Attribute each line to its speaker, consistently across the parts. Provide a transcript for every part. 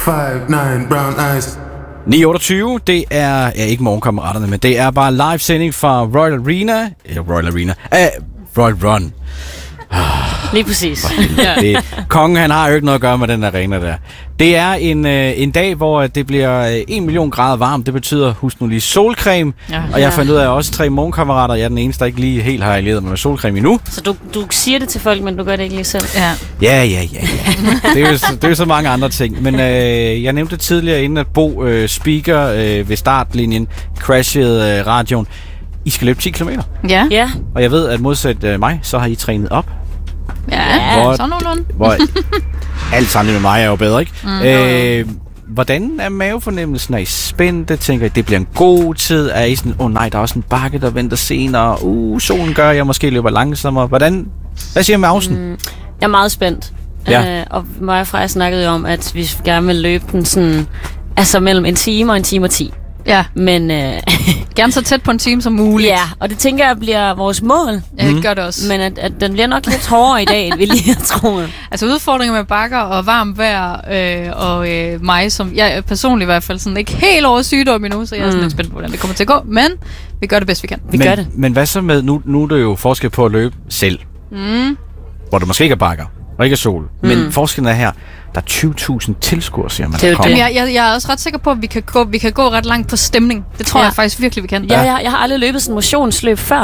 Speaker 1: 5'9" brown eyes.
Speaker 2: 9:28, det er ikke morgenkammeraterne, men det er bare live sending fra Royal Run.
Speaker 3: Lige præcis.
Speaker 2: Kongen, han har jo ikke noget at gøre med den arena der. Det er en dag, hvor det bliver 1 million grader varmt. Det betyder, husk nu lige solcreme. Ja. Og jeg fandt ud af også 3 morgenkammerater. Jeg er den eneste, der ikke lige helt har allieret mig med solcreme endnu.
Speaker 3: Så du siger det til folk, men du gør det ikke lige selv?
Speaker 2: Ja. Det er jo så mange andre ting. Men jeg nævnte tidligere, inden at Bo speaker ved startlinjen crashede radioen. I skal løbe 10 km.
Speaker 3: Ja.
Speaker 2: Og jeg ved, at modsat mig, så har I trænet op.
Speaker 4: Ja, sådan nogenlunde.
Speaker 2: Hvor alt sammen med mig er jo bedre, ikke? Hvordan er mavefornemmelsen? Er I spændte? Tænker I, det bliver en god tid? Er I sådan, nej, der er også en bakke, der venter senere. Solen gør, jeg måske løber langsommere. Hvad siger Mausen?
Speaker 3: Jeg er meget spændt.
Speaker 2: Ja.
Speaker 3: Og mig og Freja snakkede jo om, at vi gerne vil løbe den sådan, altså mellem 1 time og 1 time og 10.
Speaker 4: Ja.
Speaker 3: Men
Speaker 4: gerne så tæt på en time som muligt.
Speaker 3: Ja, og det tænker jeg bliver vores mål.
Speaker 4: Ja, det gør det også.
Speaker 3: Men at den bliver nok lidt hårdere i dag, end vi lige har troet.
Speaker 4: Altså udfordringer med bakker og varmt vejr og mig, som jeg personligt i hvert fald sådan ikke helt over sygdom endnu, så jeg er sådan lidt spændt på, hvordan det kommer til at gå. Men vi gør det bedst, vi kan.
Speaker 3: Vi gør det.
Speaker 2: Men hvad så med, nu er det jo forskel på at løbe selv, hvor der måske ikke er bakker og ikke er sol. Men forskellen er her, der er 20.000 tilskuere, siger man.
Speaker 4: Jeg er også ret sikker på, at vi kan gå ret langt på stemning. Det tror jeg faktisk virkelig, vi kan.
Speaker 3: Ja, jeg har aldrig løbet sådan en motionsløb før.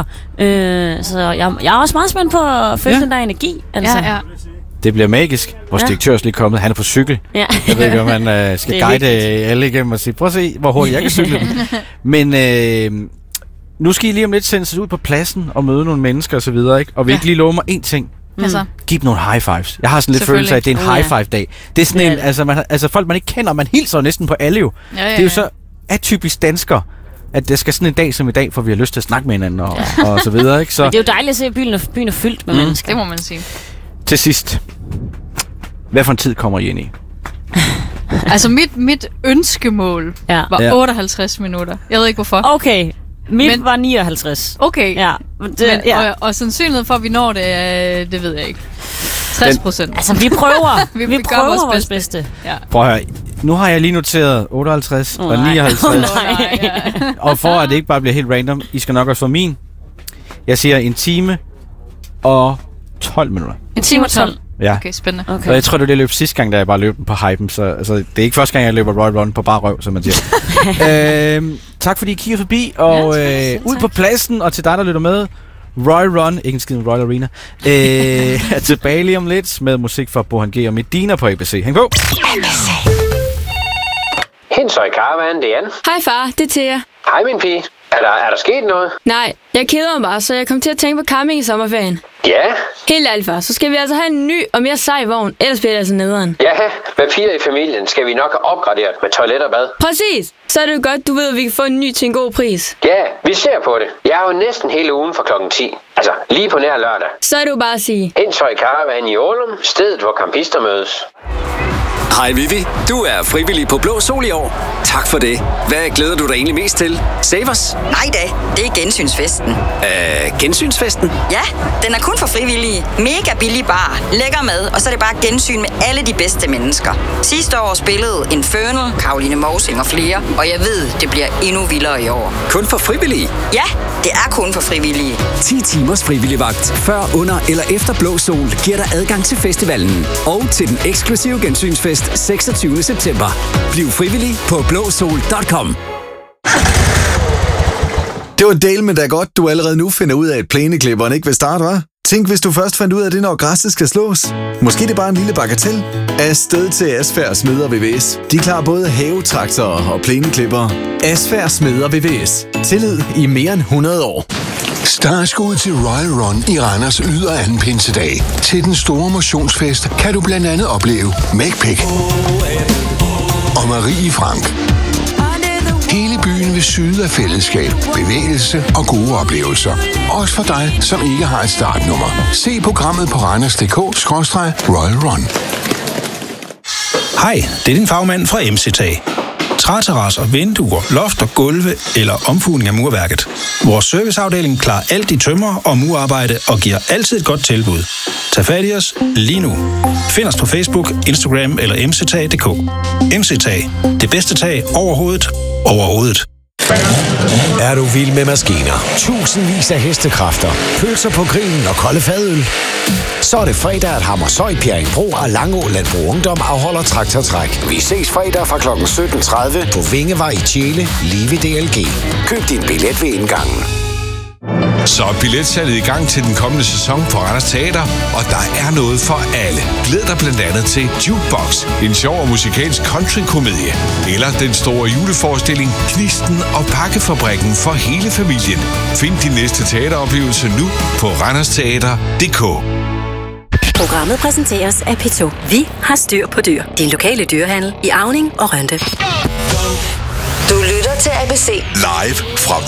Speaker 3: Så jeg er også meget spændt på at føle den der energi. Altså.
Speaker 4: Ja.
Speaker 2: Det bliver magisk. Vores direktør er lige kommet. Han er på cykel.
Speaker 3: Ja.
Speaker 2: Jeg ved ikke, om man skal guide alle igennem og sige, prøv at se, hvor hurtigt jeg kan cykle den. Men nu skal I lige om lidt sendes ud på pladsen og møde nogle mennesker og så videre, ikke? Og vi ikke lige love mig én ting. Giv dem nogle high fives. Jeg har sådan lidt følelse af, at det er en high five dag. Det er sådan en, folk man ikke kender, man hilser næsten på alle jo. Det er jo så atypisk dansker, at det skal sådan en dag som i dag, for vi har lyst til at snakke med hinanden og så videre, ikke? Så
Speaker 3: men det er jo dejligt at se, at byen er fyldt med mennesker.
Speaker 4: Det må man sige.
Speaker 2: Til sidst, hvad for en tid kommer I ind i?
Speaker 4: Altså mit ønskemål var 58 minutter. Jeg ved ikke hvorfor.
Speaker 3: Okay. Mit var 59.
Speaker 4: Okay.
Speaker 3: Ja.
Speaker 4: Og sandsynlighed for, at vi når det, det ved jeg ikke. 60%.
Speaker 3: Altså, vi prøver. vi prøver vores bedste.
Speaker 2: Ja. Prøv at høre. Nu har jeg lige noteret 58 og 59. Og for at det ikke bare bliver helt random, I skal nok også få min. Jeg siger 1 time og 12 minutter.
Speaker 3: 1 time og 12?
Speaker 2: Ja.
Speaker 4: Okay, spændende.
Speaker 2: Okay. Og jeg tror, det var det løb sidste gang, da jeg bare løb den på hypen. Så altså, det er ikke første gang, jeg løber Royal Run på bare røv, som man siger. Tak fordi I kigger forbi, og ud på pladsen, og til dig, der lytter med, Royal Run, ikke en skid med Royal Arena, er tilbage lige om lidt med musik fra Bohan G og Medina på ABC. Hæng på!
Speaker 5: Hensøj Caravan, det er Jan.
Speaker 6: Hej far, det er Thea.
Speaker 5: Hej min pige. Er der sket noget?
Speaker 6: Nej, jeg keder mig bare, så jeg kom til at tænke på camping i sommerferien.
Speaker 5: Ja?
Speaker 6: Helt ærligt far, så skal vi altså have en ny og mere sej vogn, ellers bliver det altså nederen.
Speaker 5: Ja, med 4 i familien skal vi nok have opgraderet med toilet og bad.
Speaker 6: Præcis! Så er det jo godt, du ved, at vi kan få en ny til en god pris.
Speaker 5: Ja, vi ser på det. Jeg er jo næsten hele ugen fra klokken 10. Altså, lige på nær lørdag.
Speaker 6: Så er det jo bare at sige.
Speaker 5: Hensøj Caravan i Ålum, stedet hvor campister mødes.
Speaker 7: Hej Vivi, du er frivillig på Blå Sol i år. Tak for det. Hvad glæder du dig egentlig mest til? Savers?
Speaker 8: Nej da, det er gensynsfesten.
Speaker 7: Gensynsfesten?
Speaker 8: Ja, den er kun for frivillige. Mega billig bar, lækker mad, og så er det bare gensyn med alle de bedste mennesker. Sidste år spillede Infernal, Caroline Mosing og flere, og jeg ved, det bliver endnu vildere i år.
Speaker 7: Kun for frivillige?
Speaker 8: Ja, det er kun for frivillige.
Speaker 7: 10 timers frivilligvagt før, under eller efter Blå Sol giver dig adgang til festivalen og til den eksklusive gensynsfest 26. september. Bliv frivillig på blåsol.com.
Speaker 9: Det var del med da godt, du allerede nu finder ud af, at plæneklipperen ikke vil starte, hva'? Tænk, hvis du først fandt ud af det, når græsset skal slås. Måske det er bare en lille bagatel. Afsted til Asfær Smeder VVS. De klarer både havetraktorer og plæneklipper. Asfær Smeder VVS. Tillid i mere end 100 år.
Speaker 10: Startskud til Royal Run i Randers yder anden pinsedag. Til den store motionsfest kan du blandt andet opleve McPick og Marie Frank. Hele byen vil syde af fællesskab, bevægelse og gode oplevelser. Også for dig, som ikke har et startnummer. Se programmet på randers.dk/Royal Run.
Speaker 11: Hej, det er din fagmand fra MC-Tag. træterrasser, vinduer, loft og gulve eller omfugning af murværket. Vores serviceafdeling klarer alt i tømmer og murarbejde og giver altid et godt tilbud. Tag fat i os lige nu. Find os på Facebook, Instagram eller mctag.dk. MC-tag. Det bedste tag overhovedet.
Speaker 12: Er du vild med maskiner? Tusindvis af hestekræfter, pølser på grillen og kolde fadøl? Så er det fredag, at Hammershøj, Bjerringbro og Langå Landbrug Ungdom afholder traktortræk. Vi ses fredag fra kl. 17.30 på Vingevej i Tjele, lige ved DLG. Køb din billet ved indgangen.
Speaker 13: Så er billetsalget i gang til den kommende sæson på Randers Teater, og der er noget for alle. Glæd dig blandt andet til Jukebox, en sjov og musikalsk country-komedie. Eller den store juleforestilling Knisten og Pakkefabrikken for hele familien. Find din næste teateroplevelse nu på randersteater.dk.
Speaker 14: Programmet præsenteres af P2. Vi har styr på dyr. Din lokale dyrehandel i Auning og Rønde.
Speaker 15: Du lytter til ABC.
Speaker 10: Live fra